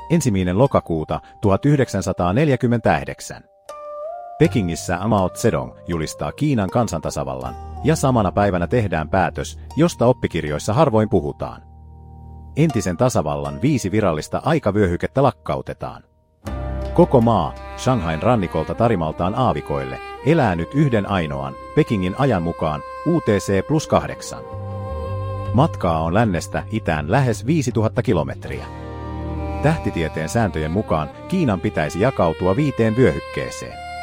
1. lokakuuta 1949. Pekingissä Mao Zedong julistaa Kiinan kansantasavallan, ja samana päivänä tehdään päätös, josta oppikirjoissa harvoin puhutaan. Entisen tasavallan 5 virallista aikavyöhykettä lakkautetaan. Koko maa, Shanghain rannikolta Tarimaltaan aavikoille, elää nyt yhden ainoan, Pekingin ajan mukaan, UTC+8. Matkaa on lännestä itään lähes 5000 kilometriä. Tähtitieteen sääntöjen mukaan Kiinan pitäisi jakautua 5 vyöhykkeeseen.